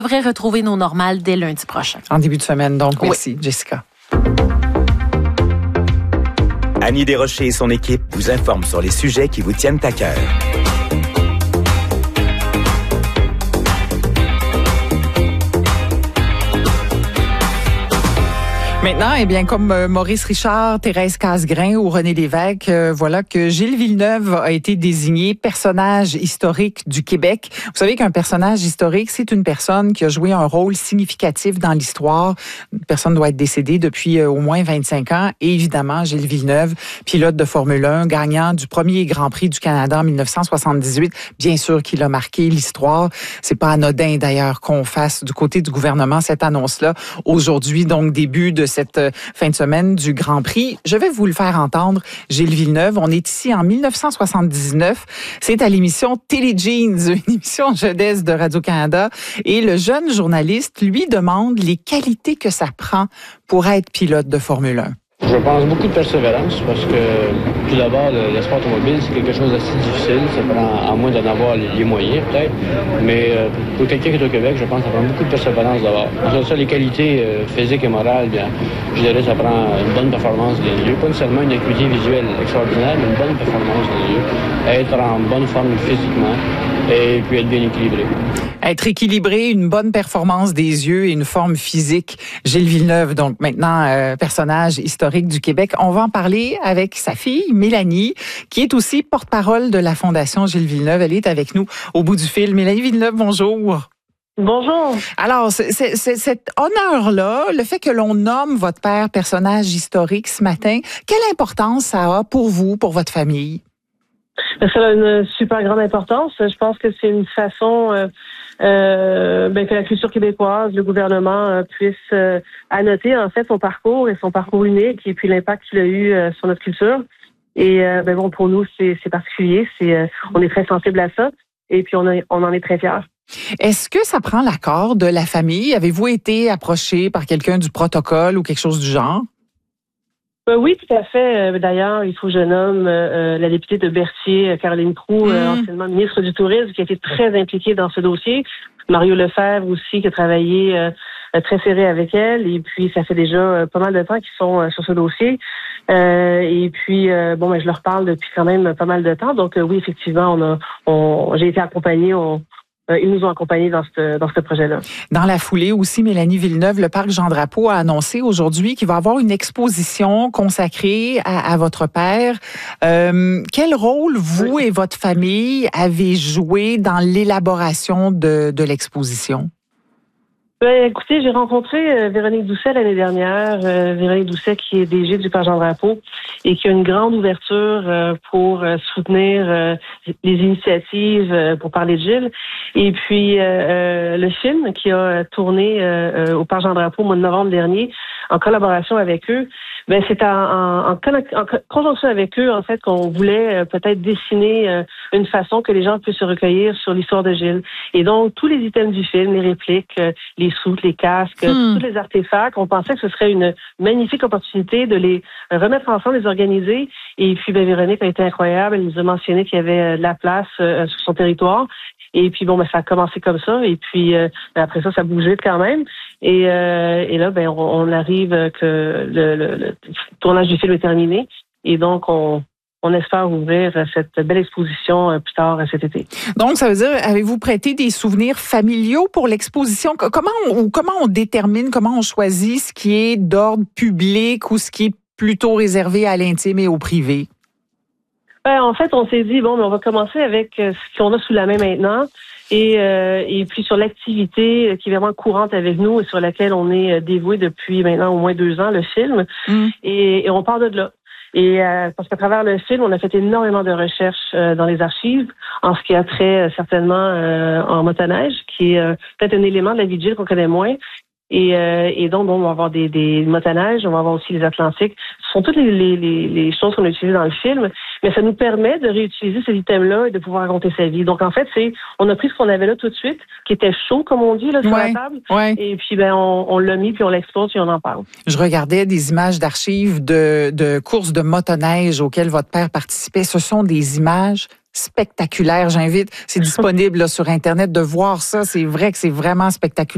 devrait retrouver nos normales dès lundi prochain. En début de semaine, donc. Merci, Jessica. Annie Desrochers et son équipe vous informent sur les sujets qui vous tiennent à cœur. Maintenant, eh bien, comme Maurice Richard, Thérèse Casgrain ou René Lévesque, voilà que Gilles Villeneuve a été désigné personnage historique du Québec. Vous savez qu'un personnage historique, c'est une personne qui a joué un rôle significatif dans l'histoire. Une personne doit être décédée depuis au moins 25 ans. Et évidemment, Gilles Villeneuve, pilote de Formule 1, gagnant du premier Grand Prix du Canada en 1978. Bien sûr qu'il a marqué l'histoire. C'est pas anodin, d'ailleurs, qu'on fasse du côté du gouvernement cette annonce-là. Aujourd'hui, donc, début de cette fin de semaine du Grand Prix. Je vais vous le faire entendre, Gilles Villeneuve. On est ici en 1979. C'est à l'émission Télé-Jeans, une émission jeunesse de Radio-Canada. Et le jeune journaliste lui demande les qualités que ça prend pour être pilote de Formule 1. Je pense beaucoup de persévérance parce que, tout d'abord, le sport automobile, c'est quelque chose d'assez difficile. Ça prend, à moins d'en avoir les moyens, peut-être. Mais pour quelqu'un qui est au Québec, je pense que ça prend beaucoup de persévérance d'abord. Ensuite, ça, les qualités physiques et morales, bien, je dirais, ça prend une bonne performance des yeux. Pas nécessairement une acuité visuelle extraordinaire, mais une bonne performance des yeux. Être en bonne forme physiquement et puis être bien équilibré. Être équilibré, une bonne performance des yeux et une forme physique. Gilles Villeneuve, donc maintenant personnage historique du Québec. On va en parler avec sa fille, Mélanie, qui est aussi porte-parole de la Fondation Gilles Villeneuve. Elle est avec nous au bout du fil. Mélanie Villeneuve, bonjour. Bonjour. Alors, c'est cet honneur-là, le fait que l'on nomme votre père personnage historique ce matin, quelle importance ça a pour vous, pour votre famille? Ça a une super grande importance. Je pense que c'est une façon que la culture québécoise, le gouvernement puisse annoter en fait son parcours et son parcours unique et puis l'impact qu'il a eu sur notre culture. Et pour nous, c'est particulier. On est très sensible à ça et puis on en est très fiers. Est-ce que ça prend l'accord de la famille? Avez-vous été approché par quelqu'un du protocole ou quelque chose du genre? Oui, tout à fait. D'ailleurs, il faut que je nomme la députée de Berthier, Caroline Proulx, anciennement ministre du Tourisme, qui a été très impliquée dans ce dossier. Mario Lefebvre aussi, qui a travaillé très serré avec elle. Et puis, ça fait déjà pas mal de temps qu'ils sont sur ce dossier. Et puis, je leur parle depuis quand même pas mal de temps. Donc, oui, effectivement, j'ai été accompagnée. Ils nous ont accompagnés dans ce projet-là. Dans la foulée aussi, Mélanie Villeneuve, le Parc Jean-Drapeau a annoncé aujourd'hui qu'il va avoir une exposition consacrée à votre père. Quel rôle vous et votre famille avez joué dans l'élaboration de l'exposition? Écoutez, j'ai rencontré Véronique Doucet l'année dernière. Véronique Doucet qui est DG du Parc Jean-Drapeau et qui a une grande ouverture pour soutenir les initiatives pour parler de Gilles. Et puis, le film qui a tourné au Parc Jean-Drapeau au mois de novembre dernier, en collaboration avec eux, c'est en conjonction avec eux, en fait, qu'on voulait peut-être dessiner une façon que les gens puissent se recueillir sur l'histoire de Gilles. Et donc, tous les items du film, les répliques, les soutes, les casques, tous les artefacts, on pensait que ce serait une magnifique opportunité de les remettre ensemble, les organiser. Et puis, Véronique a été incroyable. Elle nous a mentionné qu'il y avait de la place sur son territoire. Et puis, ça a commencé comme ça. Et puis, après ça bougeait quand même. Et là, on arrive que le tournage du film est terminé. Et donc, on espère ouvrir cette belle exposition plus tard cet été. Donc, ça veut dire, avez-vous prêté des souvenirs familiaux pour l'exposition? Comment on détermine, comment on choisit ce qui est d'ordre public ou ce qui est plutôt réservé à l'intime et au privé? En fait, on s'est dit, on va commencer avec ce qu'on a sous la main maintenant. Et puis sur l'activité qui est vraiment courante avec nous et sur laquelle on est dévoué depuis maintenant au moins 2 ans, le film. Et on part de là. Et parce qu'à travers le film, on a fait énormément de recherches dans les archives en ce qui a trait certainement en motoneige, qui est peut-être un élément de la vie de Gilles qu'on connaît moins. Et donc, on va avoir des motoneiges, on va avoir aussi les Atlantiques. Ce sont toutes les choses qu'on a utilisées dans le film, mais ça nous permet de réutiliser ces items-là et de pouvoir raconter sa vie. Donc, en fait, on a pris ce qu'on avait là tout de suite, qui était chaud, comme on dit, là, sur la table. Ouais. Et puis, on l'a mis, puis on l'expose, puis on en parle. Je regardais des images d'archives de courses de motoneige auxquelles votre père participait. Ce sont des images spectaculaires. J'invite, c'est disponible là, sur Internet, de voir ça. C'est vrai que c'est vraiment spectaculaire.